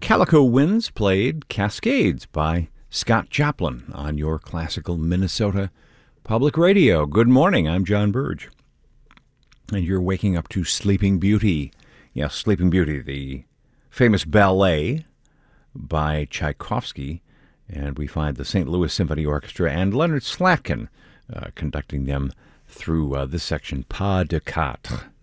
Calico Winds played Cascades by Scott Joplin on your classical Minnesota Public Radio. Good morning, I'm John Burge. And you're waking up to Sleeping Beauty. Yes, Sleeping Beauty, the famous ballet by Tchaikovsky. And we find the St. Louis Symphony Orchestra and Leonard Slatkin conducting them through this section, Pas de Quatre.